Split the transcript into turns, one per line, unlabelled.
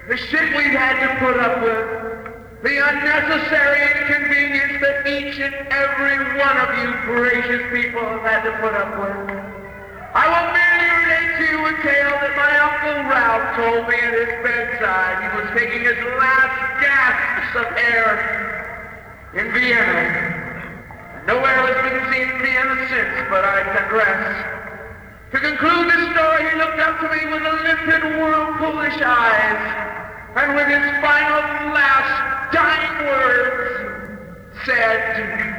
The shit we've had to put up with, the unnecessary inconvenience that each and every one of you gracious people have had to put up with. I will merely relate to you a tale that my Uncle Ralph told me at his bedside. He was taking his last gasps of air in Vienna. No air has been seen in Vienna since, but I digress. To conclude the story, he looked up to me with a limpid, whirlpoolish eyes, and with his final, last, dying words, said,